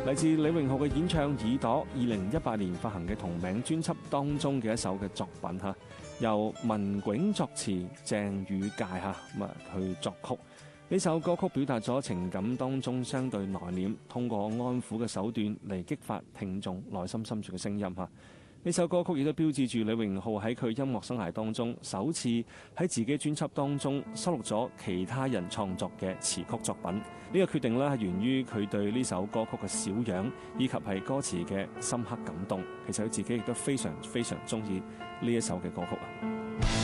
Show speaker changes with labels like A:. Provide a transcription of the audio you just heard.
A: 嚟自李榮浩嘅演唱《耳朵》，2018年發行嘅同名專輯當中嘅一首嘅作品嚇，由文迥作詞，鄭宇界去作曲。呢首歌曲表達咗情感當中相對內斂，通過安撫嘅手段嚟激發聽眾內心深處嘅聲音嚇。呢首歌曲亦都標誌住李榮浩喺佢音樂生涯當中首次喺自己專輯當中收錄咗其他人創作嘅詞曲作品。呢個決定係源於佢對呢首歌曲嘅小樣，以及係歌詞嘅深刻感動。其實佢自己亦都非常非常中意呢一首嘅歌曲。